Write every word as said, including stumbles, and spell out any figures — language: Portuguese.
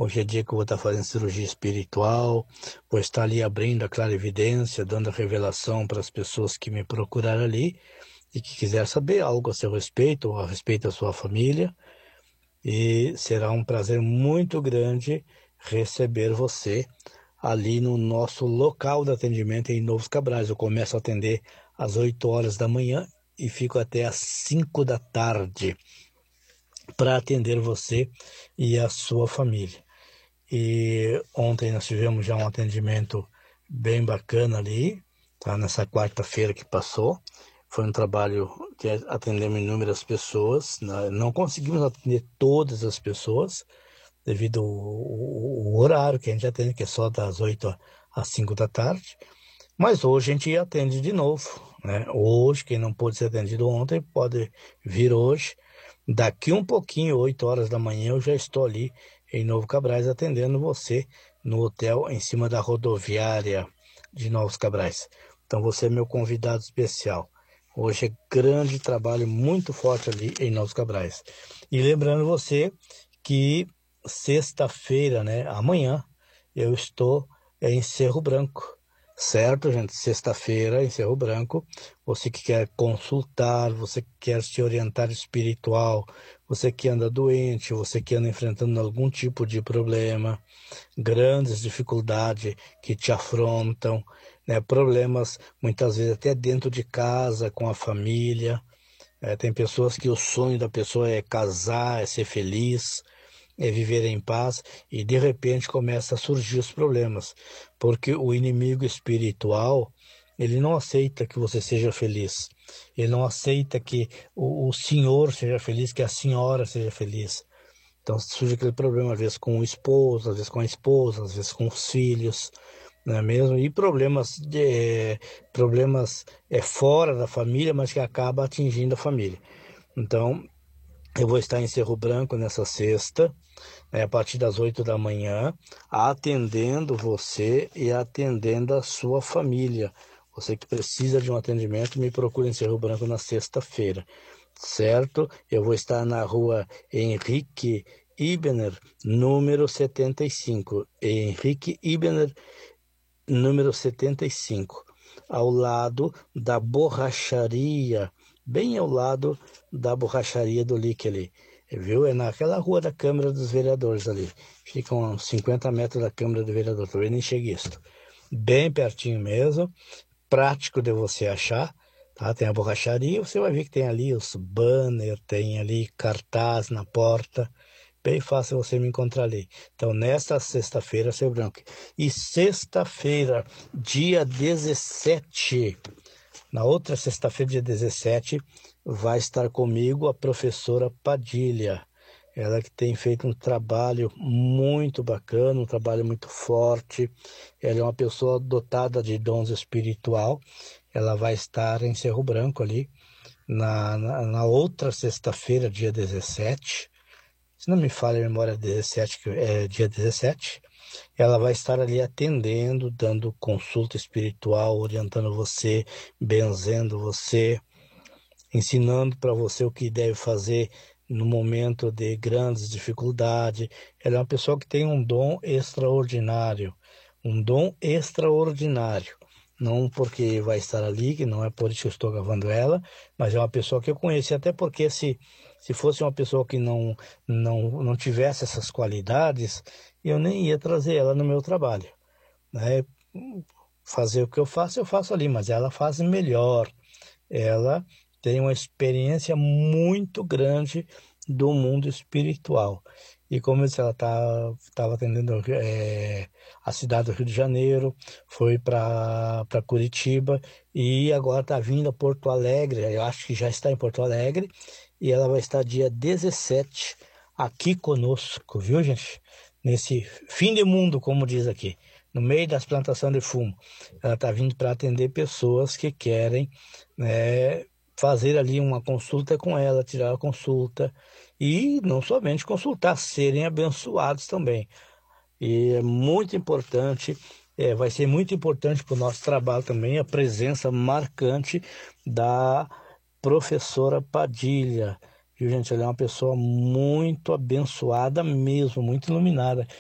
Hoje é dia que eu vou estar fazendo cirurgia espiritual, vou estar ali abrindo a clarividência, dando a revelação para as pessoas que me procuraram ali e que quiser saber algo a seu respeito ou a respeito da sua família. E será um prazer muito grande receber você ali no nosso local de atendimento em Novos Cabrais. Eu começo a atender às oito horas da manhã e fico até às cinco da tarde para atender você e a sua família. E ontem nós tivemos já um atendimento bem bacana ali, tá? Nessa quarta-feira que passou. Foi um trabalho que atendemos inúmeras pessoas, né? Não conseguimos atender todas as pessoas, devido ao, ao- ao horário que a gente atende, que é só das oito às cinco da tarde. Mas hoje a gente atende de novo, né? Hoje, quem não pôde ser atendido ontem, pode vir hoje. Daqui um pouquinho, oito horas da manhã, eu já estou ali em Novo Cabrais atendendo você no hotel em cima da rodoviária de Novos Cabrais. Então você é meu convidado especial. Hoje é grande trabalho, muito forte ali em Novos Cabrais. E lembrando você que sexta-feira, né, amanhã, eu estou em Cerro Branco. Certo, gente? Sexta-feira em Cerro Branco. Você que quer consultar, você que quer se orientar espiritual, você que anda doente, você que anda enfrentando algum tipo de problema, grandes dificuldades que te afrontam, né? Problemas muitas vezes até dentro de casa, com a família. É, tem pessoas que o sonho da pessoa é casar, é ser feliz, é viver em paz, e de repente começa a surgir os problemas, porque o inimigo espiritual, ele não aceita que você seja feliz, ele não aceita que o, o senhor seja feliz, que a senhora seja feliz. Então surge aquele problema, às vezes com o esposo, às vezes com a esposa, às vezes com os filhos, não é mesmo? E problemas, de, problemas é, fora da família, mas que acaba atingindo a família. Então, eu vou estar em Cerro Branco nessa sexta, né, a partir das oito da manhã, atendendo você e atendendo a sua família. Você que precisa de um atendimento, me procure em Cerro Branco na sexta-feira, certo? Eu vou estar na rua Henrique Ibener, número setenta e cinco. Henrique Ibener, número setenta e cinco, ao lado da borracharia, bem ao lado da borracharia do Lique ali, viu? É naquela rua da Câmara dos Vereadores ali, fica uns cinquenta metros da Câmara do Vereador, talvez nem chegue isso, bem pertinho mesmo, prático de você achar, tá? Tem a borracharia, você vai ver que tem ali os banners, tem ali cartaz na porta, bem fácil você me encontrar ali. Então, nesta sexta-feira, seu Branco. E sexta-feira, dia dezessete, na outra sexta-feira, dia dezessete, vai estar comigo a professora Padilha. Ela que tem feito um trabalho muito bacana, um trabalho muito forte. Ela é uma pessoa dotada de dons espiritual. Ela vai estar em Cerro Branco ali, na, na, na outra sexta-feira, dia dezessete. Se não me falha a memória, dezessete, que é dia dezessete, ela vai estar ali atendendo, dando consulta espiritual, orientando você, benzendo você, ensinando para você o que deve fazer no momento de grandes dificuldades. Ela é uma pessoa que tem um dom extraordinário, um dom extraordinário. Não porque vai estar ali, que não é por isso que eu estou gravando ela, mas é uma pessoa que eu conheci, até porque se, se fosse uma pessoa que não, não, não tivesse essas qualidades, eu nem ia trazer ela no meu trabalho, né? Fazer o que eu faço, eu faço ali, mas ela faz melhor. Ela tem uma experiência muito grande do mundo espiritual. E como eu disse, ela estava tá, atendendo é, a cidade do Rio de Janeiro, foi para Curitiba e agora está vindo a Porto Alegre. Eu acho que já está em Porto Alegre e ela vai estar dia dezessete aqui conosco, viu, gente? Nesse fim de mundo, como diz aqui, no meio das plantações de fumo. Ela está vindo para atender pessoas que querem, né, fazer ali uma consulta com ela, tirar a consulta e não somente consultar, serem abençoados também. E é muito importante, é, vai ser muito importante para o nosso trabalho também a presença marcante da professora Padilha. Viu, gente? Ela é uma pessoa muito abençoada mesmo, muito iluminada.